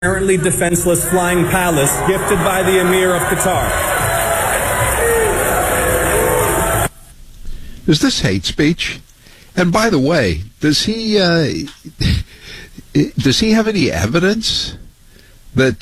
apparently defenseless flying palace gifted by the Emir of Qatar. Is this hate speech? And by the way, does he have any evidence that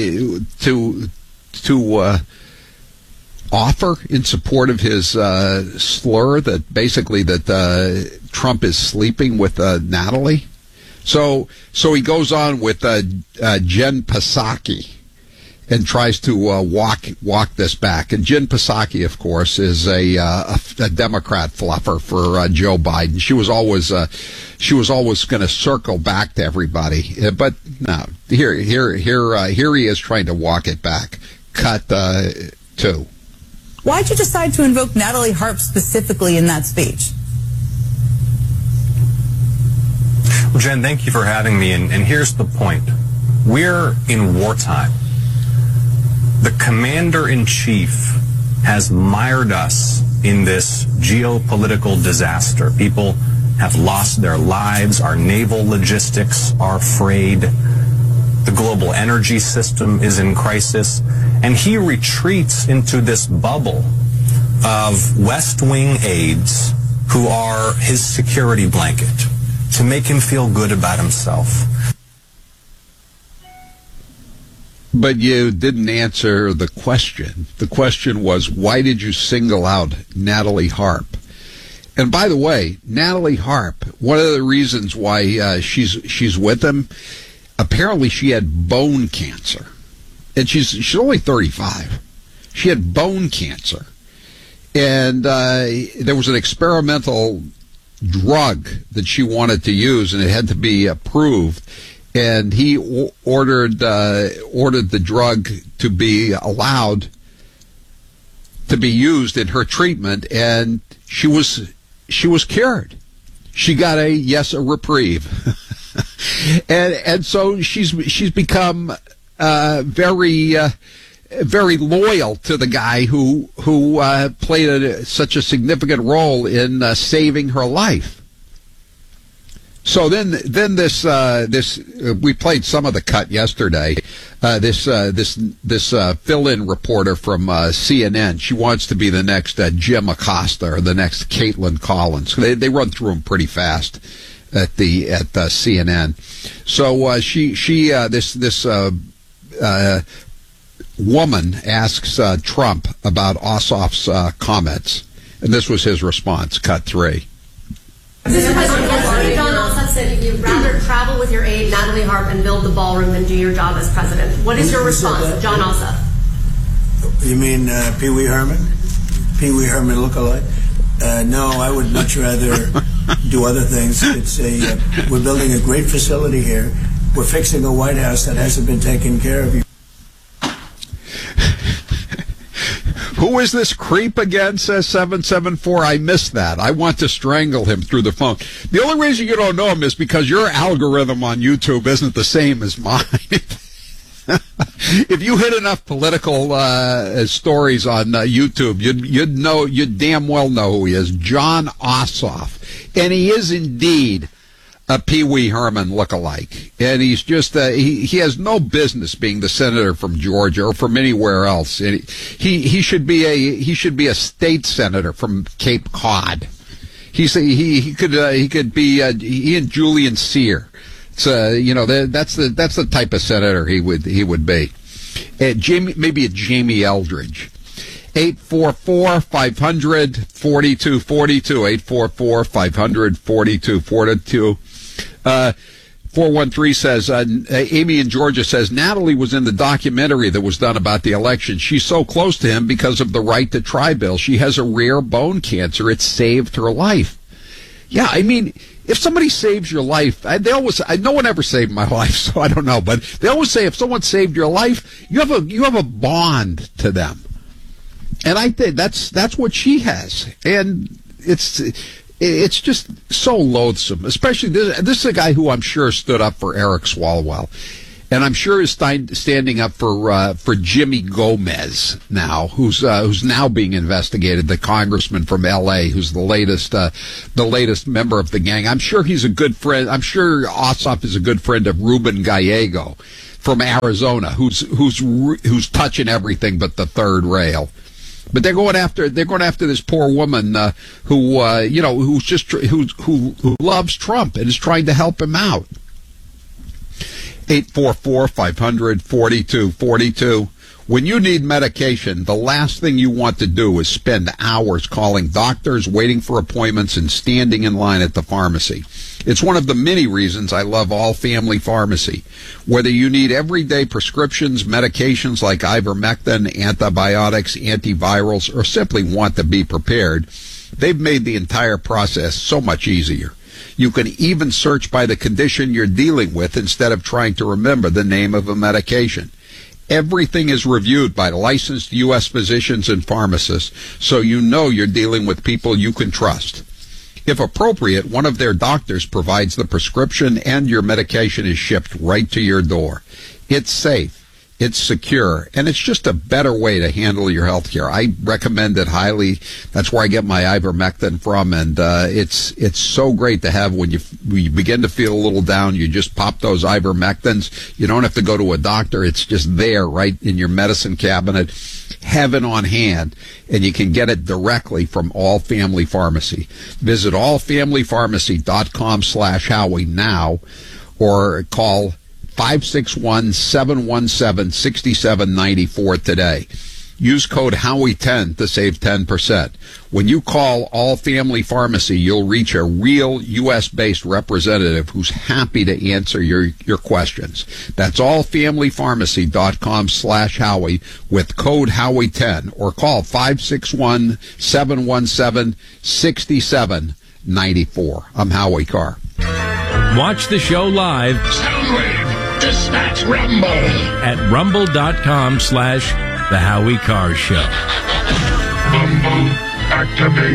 to offer in support of his slur that basically that Trump is sleeping with Natalie? So he goes on with Jen Psaki and tries to walk this back. And Jen Psaki, of course, is a Democrat fluffer for Joe Biden. She was always going to circle back to everybody, but no. Here he is trying to walk it back. Cut 2. Why'd you decide to invoke Natalie Harp specifically in that speech? Well, Jen, thank you for having me. And here's the point. We're in wartime. The commander-in-chief has mired us in this geopolitical disaster. People have lost their lives. Our naval logistics are frayed. The global energy system is in crisis. And he retreats into this bubble of West Wing aides who are his security blanket to make him feel good about himself. But you didn't answer the question. The question was, why did you single out Natalie Harp? And by the way, Natalie Harp, one of the reasons why she's with him, apparently she had bone cancer. And she's only 35. She had bone cancer. And there was an experimental drug that she wanted to use, and it had to be approved. And he ordered the drug to be allowed to be used in her treatment, and she was cured. She got a reprieve, and so she's become very loyal to the guy who played such a significant role in saving her life. So then this we played some of the cut yesterday. This fill-in reporter from CNN. She wants to be the next Jim Acosta or the next Caitlin Collins. They run through them pretty fast at CNN. So this woman asks Trump about Ossoff's comments, and this was his response. Cut 3. Mr. President, John Ossoff said you'd rather travel with your aide, Natalie Harp, and build the ballroom than do your job as president. What is your response, John Ossoff? You mean Pee Wee Herman? Pee Wee Herman lookalike? No, I would much rather do other things. We're building a great facility here. We're fixing a White House that hasn't been taken care of. Who is this creep again, says 774? I missed that. I want to strangle him through the phone. The only reason you don't know him is because your algorithm on YouTube isn't the same as mine. If you hit enough political stories on YouTube, you'd damn well know who he is. John Ossoff. And he is indeed a Pee Wee Herman lookalike, and he's just he has no business being the senator from Georgia or from anywhere else. And he should be a state senator from Cape Cod. He could be he and Julian Sear. It's that's the type of senator he would be. Maybe a Jamie Eldridge. 844-500-4242. 844-500-4242. 413 says, Amy in Georgia says, Natalie was in the documentary that was done about the election. She's so close to him because of the right to try bill. She has a rare bone cancer. It saved her life. Yeah, I mean, if somebody saves your life, no one ever saved my life, so I don't know, but they always say if someone saved your life, you have a bond to them. And I think that's what she has. And it's just so loathsome, especially this is a guy who I'm sure stood up for Eric Swalwell. And I'm sure is standing up for Jimmy Gomez now, who's now being investigated, the congressman from L.A., who's the latest member of the gang. I'm sure he's a good friend. I'm sure Ossoff is a good friend of Ruben Gallego from Arizona, who's touching everything but the third rail. But they're going after this poor woman who loves Trump and is trying to help him out. 844-500-4242. When you need medication, the last thing you want to do is spend hours calling doctors, waiting for appointments, and standing in line at the pharmacy. It's one of the many reasons I love All Family Pharmacy. Whether you need everyday prescriptions, medications like ivermectin, antibiotics, antivirals, or simply want to be prepared, they've made the entire process so much easier. You can even search by the condition you're dealing with instead of trying to remember the name of a medication. Everything is reviewed by licensed U.S. physicians and pharmacists, so you know you're dealing with people you can trust. If appropriate, one of their doctors provides the prescription and your medication is shipped right to your door. It's safe, it's secure, and it's just a better way to handle your health care. I recommend it highly. That's where I get my ivermectin from, and it's so great to have when you begin to feel a little down. You just pop those ivermectins. You don't have to go to a doctor. It's just there right in your medicine cabinet, heaven on hand, and you can get it directly from All Family Pharmacy. Visit allfamilypharmacy.com/Howie now, or call 561-717-6794 today. Use code Howie10 to save 10%. When you call All Family Pharmacy, you'll reach a real U.S.-based representative who's happy to answer your questions. That's allfamilypharmacy.com/Howie with code Howie10, or call 561-717-6794. I'm Howie Carr. Watch the show live. Soundwave. Dispatch Rumble at rumble.com/The Howie Carr Show. Rumble activate.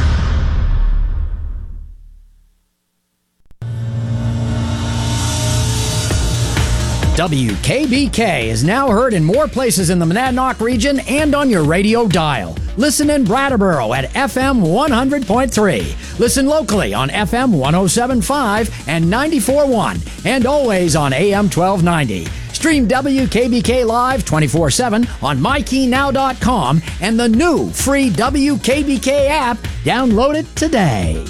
WKBK is now heard in more places in the Monadnock region and on your radio dial. Listen in Brattleboro at FM 100.3. Listen locally on FM 107.5 and 94.1, and always on AM 1290. Stream WKBK live 24/7 on MyKeyNow.com and the new free WKBK app. Download it today.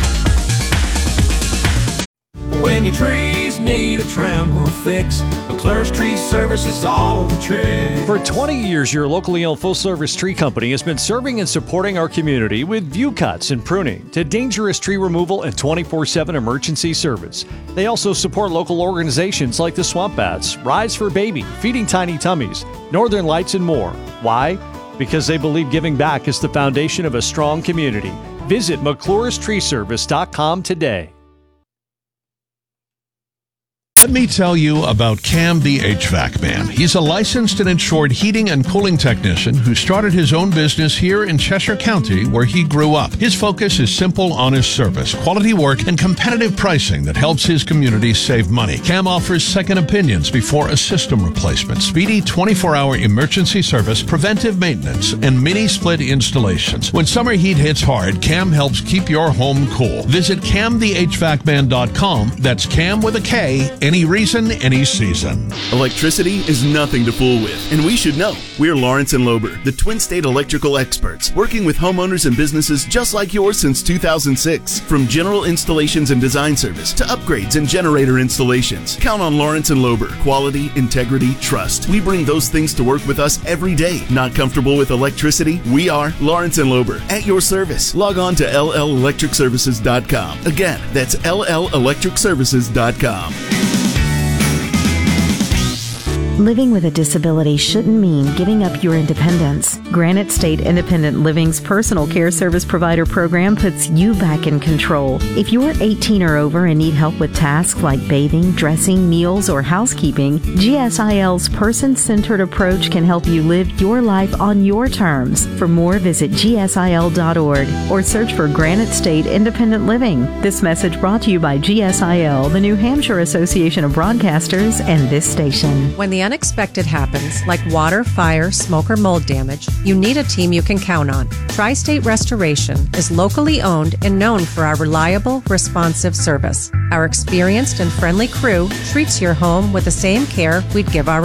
When your trees need a trim or fix, McClure's Tree Service is all the trick. For 20 years, your locally owned full-service tree company has been serving and supporting our community with view cuts and pruning to dangerous tree removal and 24/7 emergency service. They also support local organizations like the Swamp Bats, Rise for Baby, Feeding Tiny Tummies, Northern Lights, and more. Why? Because they believe giving back is the foundation of a strong community. Visit McClure'sTreeService.com today. Let me tell you about Cam the HVAC Man. He's a licensed and insured heating and cooling technician who started his own business here in Cheshire County, where he grew up. His focus is simple, honest service, quality work, and competitive pricing that helps his community save money. Cam offers second opinions before a system replacement, speedy 24-hour emergency service, preventive maintenance, and mini-split installations. When summer heat hits hard, Cam helps keep your home cool. Visit CamTheHVACman.com. That's Cam with a K. Any reason, any season. Electricity is nothing to fool with, and we should know. We're Lawrence and Lober, the Twin State electrical experts, working with homeowners and businesses just like yours since 2006. From general installations and design service to upgrades and generator installations, count on Lawrence and Lober. Quality, integrity, trust. We bring those things to work with us every day. Not comfortable with electricity? We are Lawrence and Lober, at your service. Log on to LLElectricServices.com. Again, that's LLElectricServices.com. Living with a disability shouldn't mean giving up your independence. Granite State Independent Living's personal care service provider program puts you back in control. If you're 18 or over and need help with tasks like bathing, dressing, meals, or housekeeping, GSIL's person-centered approach can help you live your life on your terms. For more, visit gsil.org or search for Granite State Independent Living. This message brought to you by GSIL, the New Hampshire Association of Broadcasters, and this station. When the unexpected happens, like water, fire, smoke, or mold damage, you need a team you can count on. Tri-State Restoration is locally owned and known for our reliable, responsive service. Our experienced and friendly crew treats your home with the same care we'd give our